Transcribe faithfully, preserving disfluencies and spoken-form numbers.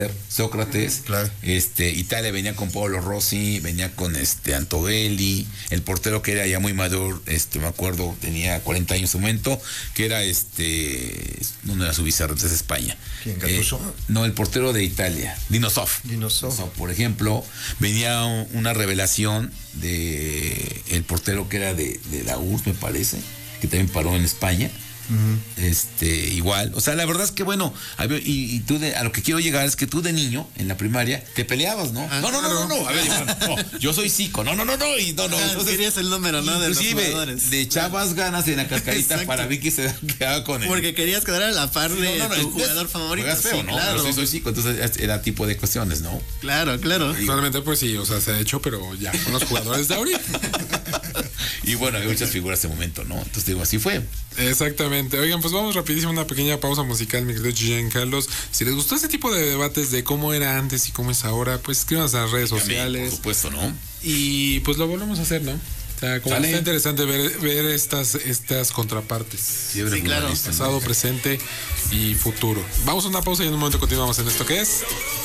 Sócrates, claro. este, Italia venía con Paolo Rossi, venía con este Antobelli, el portero que era ya muy mayor, este, me acuerdo, tenía cuarenta años en su momento, que era este, no era su Bizarreta, es España. ¿Quién, Gattuso? Eh, no, el portero de Italia, Dinosov. Dinosov. Por ejemplo, venía un, una revelación de el portero que era de, de la U R S S, me parece, que también paró en España. Uh-huh. Este, igual, o sea, la verdad es que bueno, a ver, y, y tú de, a lo que quiero llegar es que tú de niño, en la primaria, te peleabas, ¿no? Ah, no, no, claro. no, no, no, a ver, no, yo soy psico, no, no, no, no, y no, no. Ah, Entonces, querías el número, ¿no? De los jugadores. Le echabas ganas en la cascarita para ver que se quedaba con él. Porque querías quedar a la par de no, no, no, tu entonces, jugador favorito. Juegas feo, sí, ¿no? claro. Pero soy, soy psico, entonces era tipo de cuestiones, ¿no? Claro, claro. Realmente, pues sí, o sea, se ha hecho, pero ya, con los jugadores de ahorita. Y bueno, hay muchas figuras de momento, ¿no? Entonces digo, así fue. Exactamente. Oigan, pues vamos rapidísimo a una pequeña pausa musical, mi querido Giancarlos. Si les gustó este tipo de debates de cómo era antes y cómo es ahora, pues escríbanos en las redes sociales. Por supuesto, ¿no? Y pues lo volvemos a hacer, ¿no? O sea, como ¿Sale? está interesante ver, ver estas, estas contrapartes. Sí, claro. Pasado, presente y futuro. Vamos a una pausa y en un momento continuamos en esto que es...